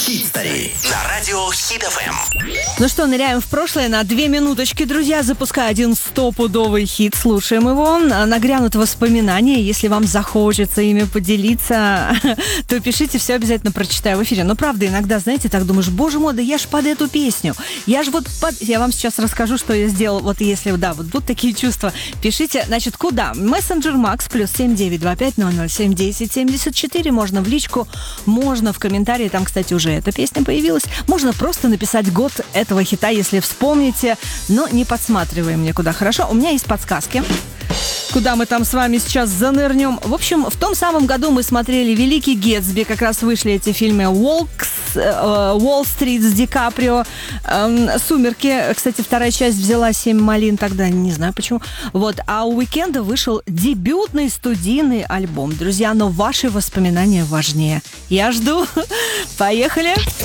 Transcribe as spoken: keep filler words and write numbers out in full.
Хитстори на радио Хит эф эм. Ну что, ныряем в прошлое на две минуточки, друзья. Запускаю один стопудовый хит. Слушаем его. Нагрянут воспоминания. Если вам захочется ими поделиться, то пишите, все обязательно прочитаю в эфире. Но правда, иногда, знаете, так думаешь, боже мой, да я ж под эту песню. Я ж вот под... Я вам сейчас расскажу, что я сделал. Вот если, да, вот будут такие чувства. Пишите, значит, куда? Мессенджер Макс плюс семь девять два пять ноль ноль семь десять семьдесят четыре. Можно в личку, можно в комментарии. Там, кстати, уже эта песня появилась. Можно просто написать год этого хита, если вспомните, но не подсматриваем никуда. Хорошо? У меня есть подсказки, куда мы там с вами сейчас занырнем. В общем, в том самом году мы смотрели «Великий Гэтсби». Как раз вышли эти фильмы «Уолкс», «Уолл-стрит» с Ди Каприо, э, «Сумерки». Кстати, вторая часть взяла семь малин тогда, не знаю почему. Вот. А у Уикенда вышел дебютный студийный альбом. Друзья, но ваши воспоминания важнее. Я жду. Поехали.